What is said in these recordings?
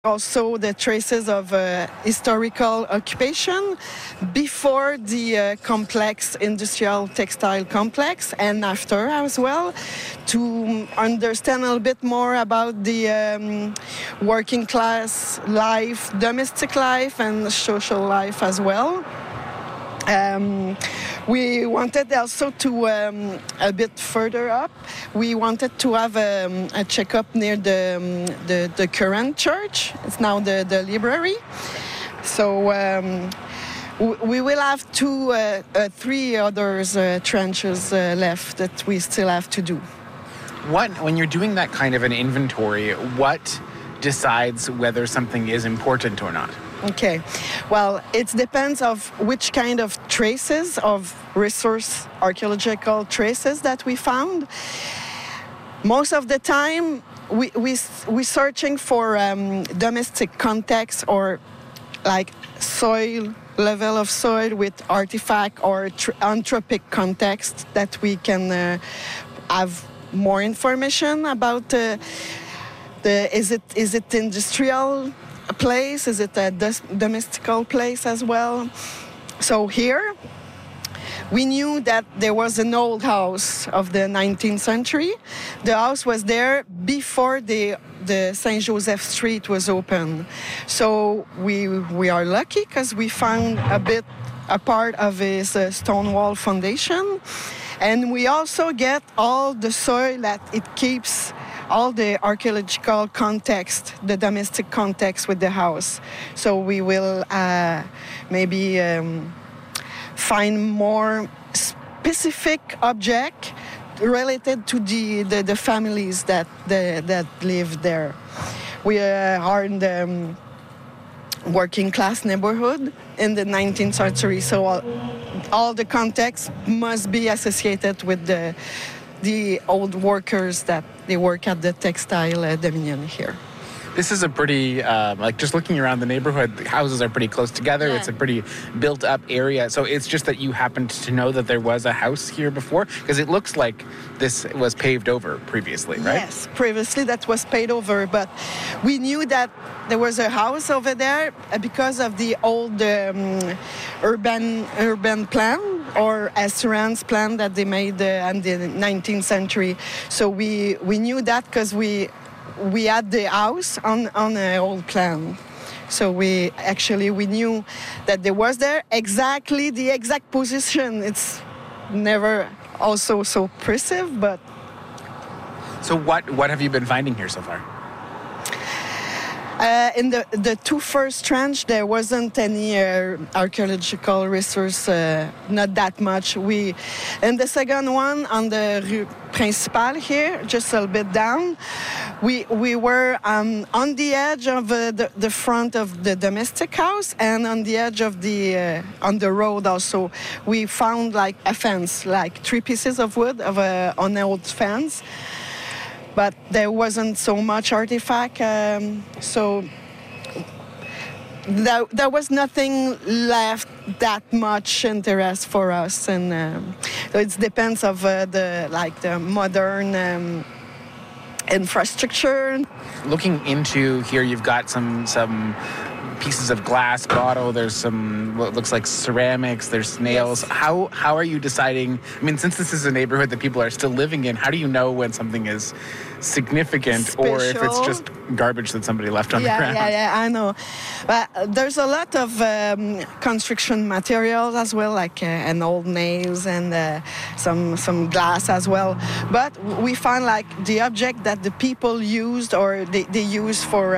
also the traces of historical occupation before the complex industrial textile complex and after as well, to understand a little bit more about the working class life, domestic life, and social life as well. We wanted also to, a bit further up, we wanted to have a checkup near the current church. It's now the library. So we will have three other trenches left that we still have to do. When you're doing that kind of an inventory, what decides whether something is important or not? Okay, well, it depends of which kind of traces of archaeological traces that we found. Most of the time, we searching for domestic context or like soil, level of soil with artifact or anthropic context that we can have more information about. Is it industrial place? Is it a domestical place as well? So here, we knew that there was an old house of the 19th century. The house was there before the Saint Joseph Street was open. So we are lucky because we found a part of his stone wall foundation. And we also get all the soil that it keeps all the archaeological context, the domestic context with the house. So we will maybe find more specific object related to the families that live there. We are in the working class neighborhood in the 19th century, so all the context must be associated with the old workers that they work at the textile dominion here. This is a pretty, just looking around the neighborhood, the houses are pretty close together. Yeah. It's a pretty built-up area. So it's just that you happened to know that there was a house here before? Because it looks like this was paved over previously, right? Yes, previously that was paved over, but we knew that there was a house over there because of the old urban plan or assurance plan that they made in the 19th century. So we knew that because we had the house on an old plan. So we knew that there was there the exact position. It's never also so precise, but... So what have you been finding here so far? In the two first trench, there wasn't any archaeological resource, not that much. In the second one, on the Rue Principale here, just a little bit down, we were on the edge of the front of the domestic house and on the edge of on the road also. We found like a fence, like 3 pieces of wood on an old fence. But there wasn't so much artifact, so there was nothing left that much interest for us, and so it depends of the modern infrastructure. Looking into here, you've got some pieces of glass bottle, there's some what looks like ceramics, there's nails. Yes. How are you deciding, I mean, since this is a neighborhood that people are still living in, how do you know when something is significant special, or if it's just garbage that somebody left on the ground? Yeah, I know. But there's a lot of construction materials as well, like an old nails and some glass as well. But we find like the object that the people used or they use for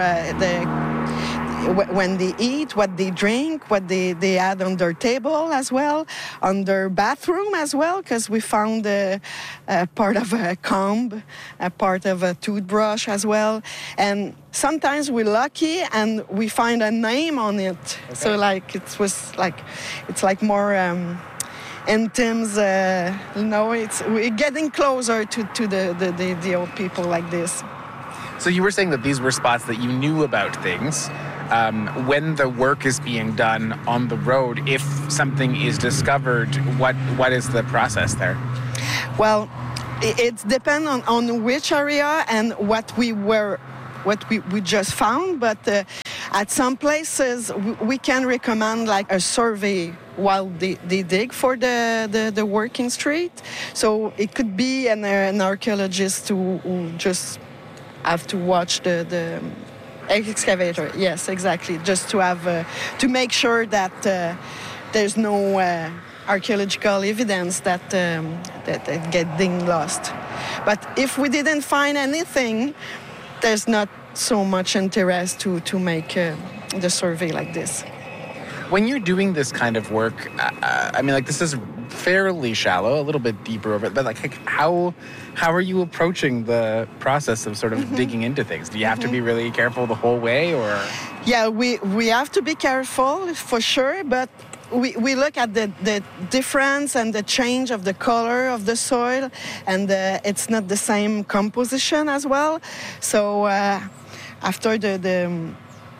when they eat, what they drink, what they add on their table as well, on their bathroom as well, because we found a part of a comb, a part of a toothbrush as well. And sometimes we're lucky and we find a name on it. Okay. So like it's like more intims, we're getting closer to the old people like this. So you were saying that these were spots that you knew about things. When the work is being done on the road, if something is discovered, what is the process there? Well, it depends on which area and what we were what we just found, but at some places we can recommend like a survey while they dig for the working street. So it could be an archaeologist who just have to watch the excavator. Yes, exactly. Just to have to make sure that there's no archaeological evidence that getting lost. But if we didn't find anything, there's not so much interest to make the survey like this. When you're doing this kind of work, I mean, like, this is fairly shallow, a little bit deeper over it, but like, how are you approaching the process of sort of digging into things? Do you have to be really careful the whole way, or? Yeah, we have to be careful for sure, but we look at the difference and the change of the color of the soil, and it's not the same composition as well. So after the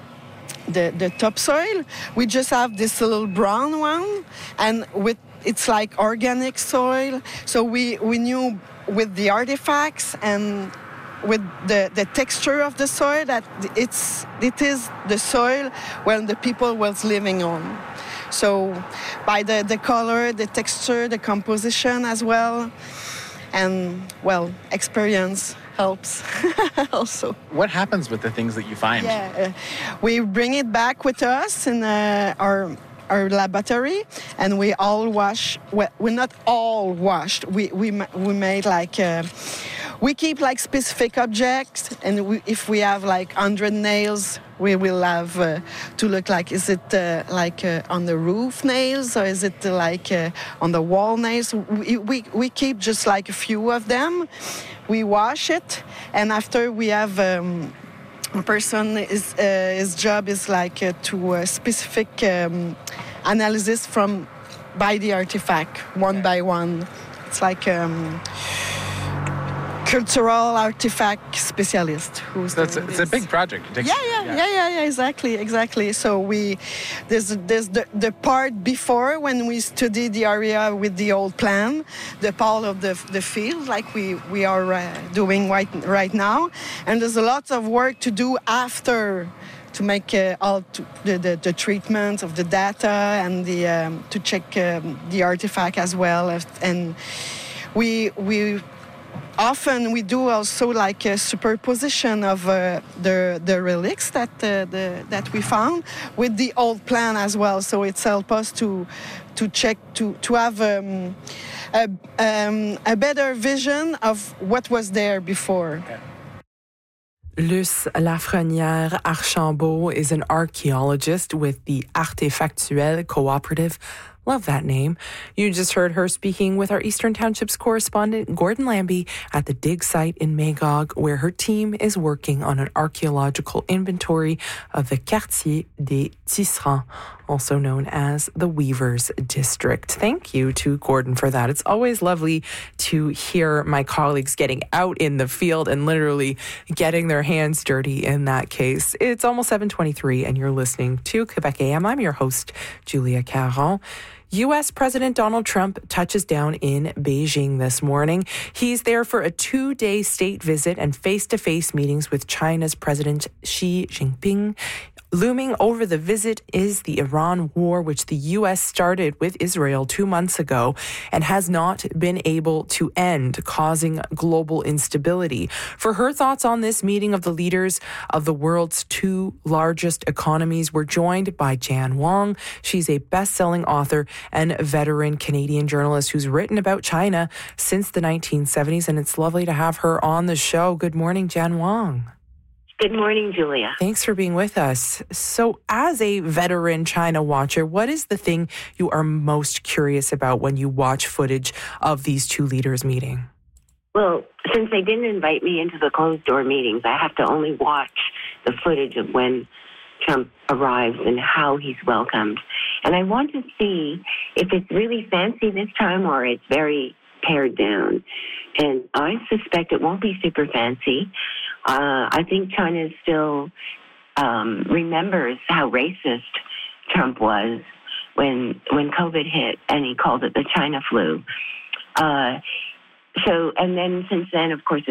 topsoil, we just have this little brown one, and it's like organic soil. So we knew with the artifacts and with the texture of the soil that it is the soil when the people was living on. So by the color, the texture, the composition as well, and experience helps also. What happens with the things that you find? Yeah, we bring it back with us in our laboratory, and we all wash. Well, we're not all washed. We made like. We keep like specific objects, and if we have like 100 nails, we will have to look like, is it on the roof nails, or is it like on the wall nails? We keep just like a few of them. We wash it, and after we have a person, his job is like to a specific analysis by the artifact, one by one. It's like cultural artifact specialist who's it's a big project. Yeah, exactly. So there's the part before, when we study the area with the old plan, the part of the field like we are doing right now, and there's a lot of work to do after to make the treatment of the data and to check the artifact as well, and we often we do also like a superposition of the relics that we found with the old plan as well. So it's helped us to check to have a better vision of what was there before. Okay. Luce Lafrenière Archambault is an archaeologist with the Artefactuel Cooperative. Love that name. You just heard her speaking with our Eastern Townships correspondent Gordon Lambie at the dig site in Magog, where her team is working on an archaeological inventory of the Quartier des Tisserands, also known as the Weavers District. Thank you to Gordon for that. It's always lovely to hear my colleagues getting out in the field and literally getting their hands dirty in that case. It's almost 7:23 and you're listening to Quebec AM. I'm your host, Julia Caron. U.S. President Donald Trump touches down in Beijing this morning. He's there for a 2-day state visit and face-to-face meetings with China's President Xi Jinping. Looming over the visit is the Iran war, which the U.S. started with Israel 2 months ago and has not been able to end, causing global instability. For her thoughts on this meeting of the leaders of the world's two largest economies, we're joined by Jan Wong. She's a best-selling author and veteran Canadian journalist who's written about China since the 1970s, and it's lovely to have her on the show. Good morning, Jan Wong. Good morning, Julia. Thanks for being with us. So as a veteran China watcher, what is the thing you are most curious about when you watch footage of these two leaders meeting? Well, since they didn't invite me into the closed-door meetings, I have to only watch the footage of when Trump arrives and how he's welcomed. And I want to see if it's really fancy this time or it's very pared down. And I suspect it won't be super fancy. I think China still remembers how racist Trump was when COVID hit, and he called it the China flu. And then since then, of course, it's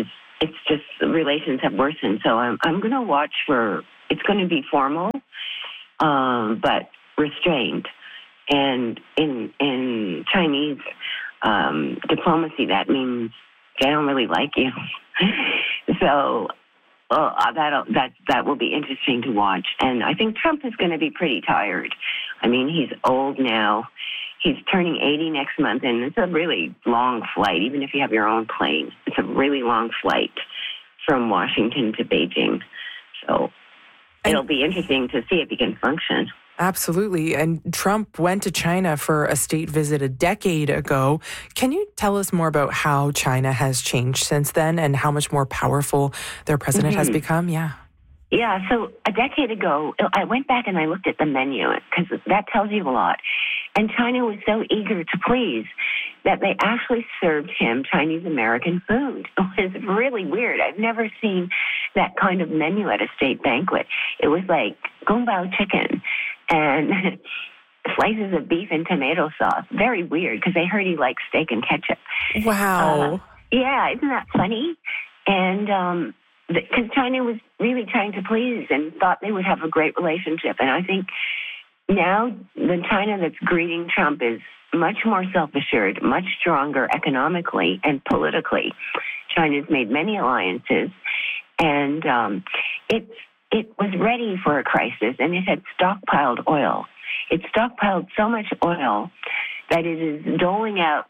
it's just the relations have worsened. So I'm going to watch for, it's going to be formal, but restrained. And in Chinese diplomacy, that means they don't really like you. So that will be interesting to watch. And I think Trump is going to be pretty tired. I mean, he's old now. He's turning 80 next month, and it's a really long flight, even if you have your own plane. It's a really long flight from Washington to Beijing. So it'll be interesting to see if he can function. Absolutely. And Trump went to China for a state visit a decade ago. Can you tell us more about how China has changed since then and how much more powerful their president has become? Yeah, so a decade ago, I went back and I looked at the menu because that tells you a lot. And China was so eager to please that they actually served him Chinese-American food. It was really weird. I've never seen that kind of menu at a state banquet. It was like gumbao chicken and slices of beef and tomato sauce. Very weird because they heard he liked steak and ketchup. Wow. Yeah, isn't that funny? And because China was really trying to please and thought they would have a great relationship. And I think now the China that's greeting Trump is much more self-assured, much stronger economically and politically. China's made many alliances, and it was ready for a crisis, and it had stockpiled oil. It stockpiled so much oil that it is doling out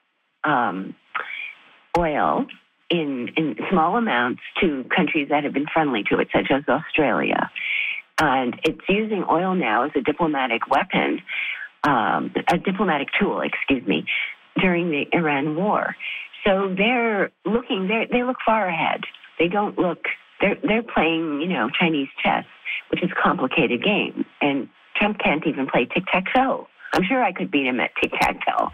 oil in small amounts to countries that have been friendly to it, such as Australia. And it's using oil now as a diplomatic weapon, a diplomatic tool, during the Iran war. So they look far ahead. They don't look, they're playing, Chinese chess, which is a complicated game. And Trump can't even play tic-tac-toe. I'm sure I could beat him at tic-tac-toe.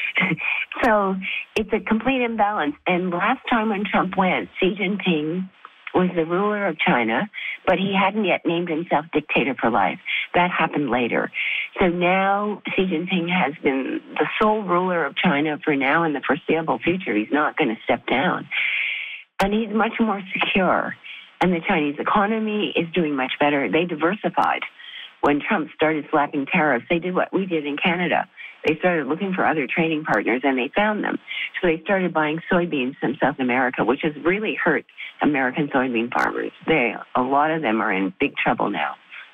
So it's a complete imbalance. And last time when Trump went, Xi Jinping was the ruler of China, but he hadn't yet named himself dictator for life. That happened later. So now Xi Jinping has been the sole ruler of China for now and the foreseeable future. He's not going to step down. And he's much more secure. And the Chinese economy is doing much better. They diversified. When Trump started slapping tariffs, they did what we did in Canada. They started looking for other trading partners, and they found them. So they started buying soybeans from South America, which has really hurt American soybean farmers. A lot of them are in big trouble now.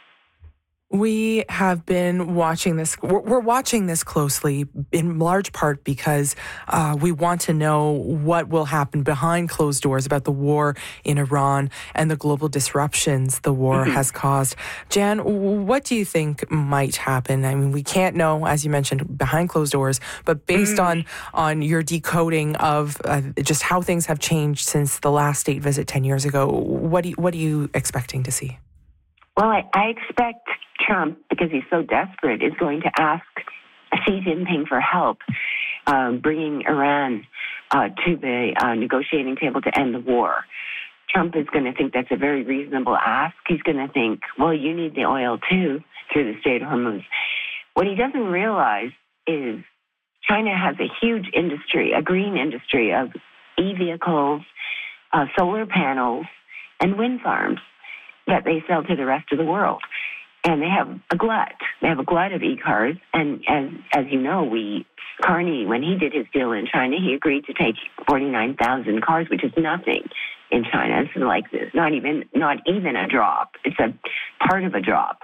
We have been watching this. We're watching this closely, in large part because we want to know what will happen behind closed doors about the war in Iran and the global disruptions the war has caused. Jan, what do you think might happen? I mean, we can't know, as you mentioned, behind closed doors, but based on your decoding of just how things have changed since the last state visit 10 years ago, what are you expecting to see? Well, I expect Trump, because he's so desperate, is going to ask Xi Jinping for help bringing Iran to the negotiating table to end the war. Trump is going to think that's a very reasonable ask. He's going to think, well, you need the oil too through the Strait of Hormuz. What he doesn't realize is China has a huge industry, a green industry of e-vehicles, solar panels, and wind farms that they sell to the rest of the world. And they have a glut. They have a glut of e-cars. And as you know, Carney, when he did his deal in China, he agreed to take 49,000 cars, which is nothing in China. It's like this, not even a drop. It's a part of a drop.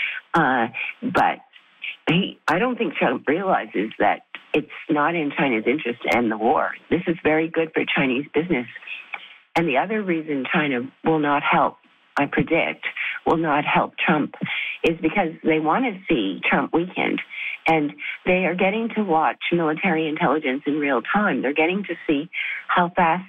But I don't think Trump realizes that it's not in China's interest to end the war. This is very good for Chinese business. And the other reason China will not help, I predict, will not help Trump is because they want to see Trump weakened. And they are getting to watch military intelligence in real time. They're getting to see how fast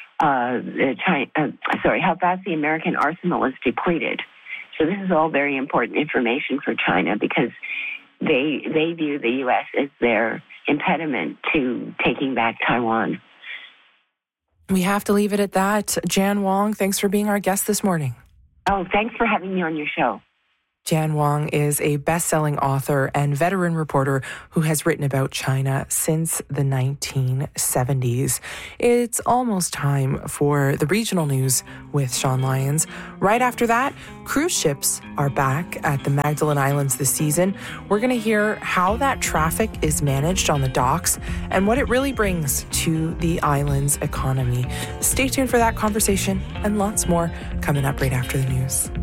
how fast the American arsenal is depleted. So this is all very important information for China because they view the U.S. as their impediment to taking back Taiwan. We have to leave it at that. Jan Wong, thanks for being our guest this morning. Oh, thanks for having me on your show. Jan Wong is a best-selling author and veteran reporter who has written about China since the 1970s. It's almost time for the regional news with Sean Lyons. Right after that, cruise ships are back at the Magdalen Islands this season. We're going to hear how that traffic is managed on the docks and what it really brings to the island's economy. Stay tuned for that conversation and lots more coming up right after the news.